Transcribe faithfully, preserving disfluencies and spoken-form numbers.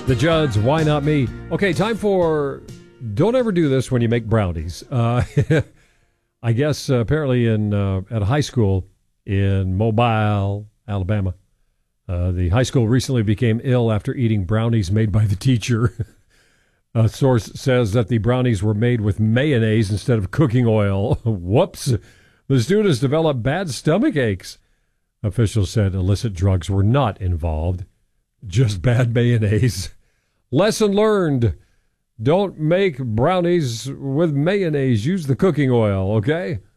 The Judds, Why Not Me? Okay, time for don't ever do this when you make brownies. Uh, I guess uh, apparently in uh, at a high school in Mobile, Alabama, uh, the high school recently became ill after eating brownies made by the teacher. A source says that the brownies were made with mayonnaise instead of cooking oil. Whoops. The students developed bad stomach aches. Officials said illicit drugs were not involved, just bad mayonnaise. Lesson learned. Don't make brownies with mayonnaise. Use the cooking oil, okay?